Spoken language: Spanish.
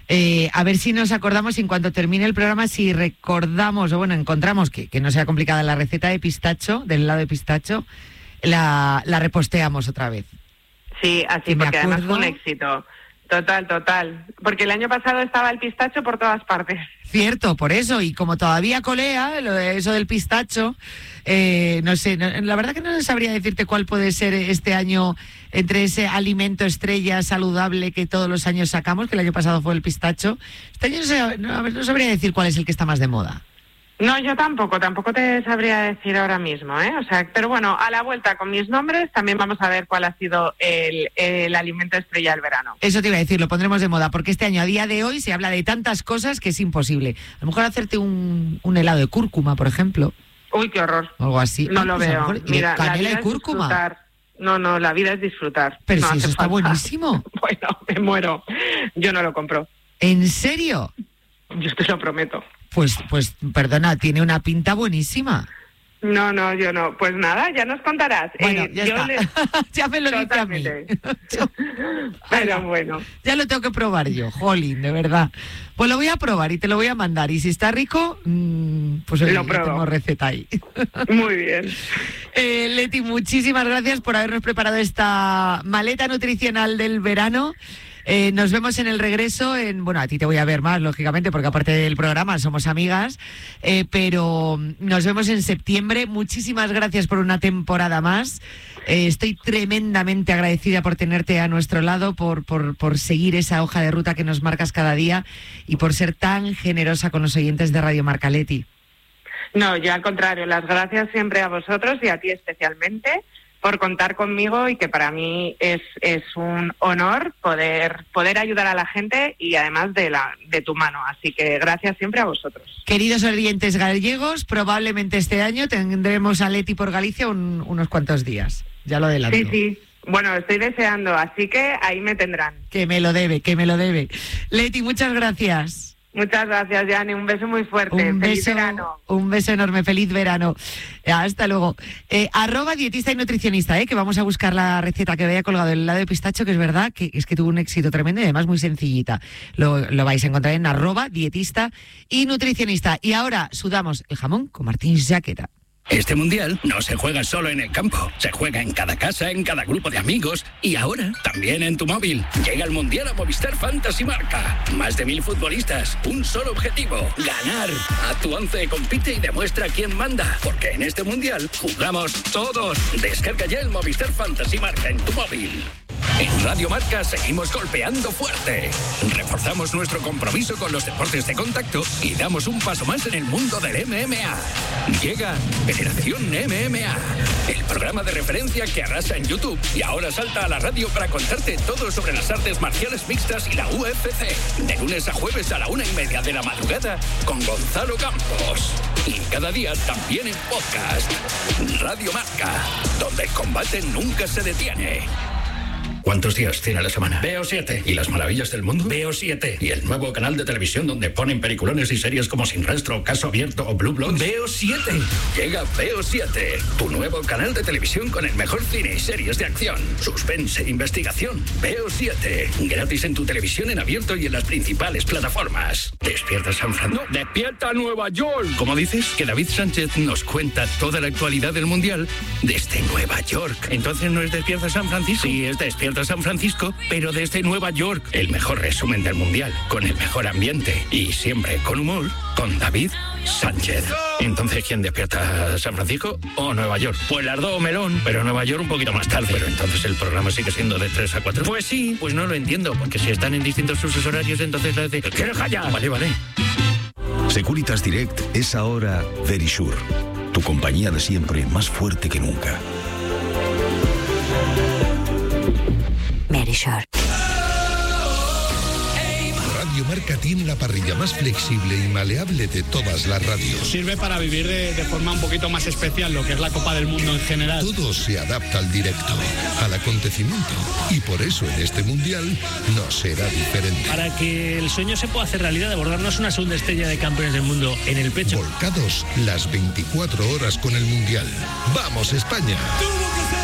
A ver si nos acordamos, en cuanto termine el programa, si recordamos, o bueno, encontramos que no sea complicada la receta de pistacho, del helado de pistacho, la reposteamos otra vez. Sí, así, porque además fue un éxito. Total. Porque el año pasado estaba el pistacho por todas partes. Cierto, por eso. Y como todavía colea eso del pistacho, no sé, la verdad que no sabría decirte cuál puede ser este año entre ese alimento estrella saludable que todos los años sacamos, que el año pasado fue el pistacho. Este año no sabría decir cuál es el que está más de moda. No, yo tampoco te sabría decir ahora mismo, ¿eh? O sea, pero bueno, a la vuelta con mis nombres también vamos a ver cuál ha sido el alimento estrella del verano. Eso te iba a decir, lo pondremos de moda, porque este año, a día de hoy, se habla de tantas cosas que es imposible. A lo mejor hacerte un helado de cúrcuma, por ejemplo. Uy, qué horror. O algo así. No lo veo. Mira, canela y cúrcuma. No, la vida es disfrutar. Pero no si eso está buenísimo. Bueno, me muero. Yo no lo compro. ¿En serio? Yo te lo prometo. Pues, perdona, tiene una pinta buenísima. No, yo no. Pues nada, ya nos contarás. Bueno, ya está. Ya me lo dice a mí. Pero bueno. Ya lo tengo que probar yo, jolín, de verdad. Pues lo voy a probar y te lo voy a mandar. Y si está rico, pues lo pruebo. Tengo receta ahí. Muy bien. Leti, muchísimas gracias por habernos preparado esta maleta nutricional del verano. Nos vemos en el regreso. Bueno, a ti te voy a ver más, lógicamente, porque aparte del programa somos amigas, pero nos vemos en septiembre. Muchísimas gracias por una temporada más. Estoy tremendamente agradecida por tenerte a nuestro lado, por seguir esa hoja de ruta que nos marcas cada día y por ser tan generosa con los oyentes de Radio Marca, Leti. No, yo al contrario, las gracias siempre a vosotros y a ti especialmente por contar conmigo, y que para mí es un honor poder ayudar a la gente y además de tu mano. Así que gracias siempre a vosotros. Queridos oyentes gallegos, probablemente este año tendremos a Leti por Galicia unos cuantos días. Ya lo adelanto. Sí. Bueno, estoy deseando, así que ahí me tendrán. Que me lo debe. Leti, muchas gracias. Muchas gracias, Yani. Un beso muy fuerte. Feliz verano. Un beso enorme. Feliz verano. Hasta luego. @dietista y nutricionista, que vamos a buscar la receta que había colgado el helado de pistacho, que es verdad que tuvo un éxito tremendo y además muy sencillita. Lo vais a encontrar en @dietista y nutricionista. Y ahora sudamos el jamón con Martín Jaqueta. Este mundial no se juega solo en el campo, se juega en cada casa, en cada grupo de amigos y ahora también en tu móvil. Llega el mundial a Movistar Fantasy Marca. Más de 1000 futbolistas, un solo objetivo: ganar. Haz tu 11, compite y demuestra quién manda, porque en este mundial jugamos todos. Descarga ya el Movistar Fantasy Marca en tu móvil. En Radio Marca seguimos golpeando fuerte. Reforzamos nuestro compromiso con los deportes de contacto y damos un paso más en el mundo del MMA. Llega Generación MMA, el programa de referencia que arrasa en YouTube y ahora salta a la radio para contarte todo sobre las artes marciales mixtas y la UFC. De lunes a jueves a la 1:30 de la madrugada con Gonzalo Campos. Y cada día también en podcast. Radio Marca, donde el combate nunca se detiene. ¿Cuántos días tiene la semana? Veo 7. ¿Y las maravillas del mundo? Veo 7. ¿Y el nuevo canal de televisión donde ponen peliculones y series como Sin Rastro, Caso Abierto o Blue Bloods? Veo 7. Llega Veo 7, tu nuevo canal de televisión con el mejor cine y series de acción, suspense, investigación. Veo 7. Gratis en tu televisión en abierto y en las principales plataformas. ¿Despierta San Francisco? No, despierta Nueva York. ¿Cómo dices? Que David Sánchez nos cuenta toda la actualidad del Mundial desde Nueva York. ¿Entonces no es Despierta San Francisco? Sí, es Despierta San Francisco, pero desde Nueva York. El mejor resumen del Mundial, con el mejor ambiente y siempre con humor, con David Sánchez. Entonces, ¿quién despierta? ¿San Francisco o Nueva York? Pues las dos, melón, pero Nueva York un poquito más tarde. Pero entonces el programa sigue siendo de 3 a 4. Pues sí, pues no lo entiendo, porque si están en distintos usos horarios, entonces la de... ¡Que deja ya! Vale. Securitas Direct es ahora Verisure, tu compañía de siempre, más fuerte que nunca. Verisure. Radio Marca tiene la parrilla más flexible y maleable de todas las radios. Sirve para vivir de forma un poquito más especial lo que es la Copa del Mundo en general. Todo se adapta al directo, al acontecimiento. Y por eso en este Mundial no será diferente. Para que el sueño se pueda hacer realidad de bordarnos una segunda estrella de campeones del mundo en el pecho. Volcados las 24 horas con el Mundial. ¡Vamos, España! ¡Tuvo que ser!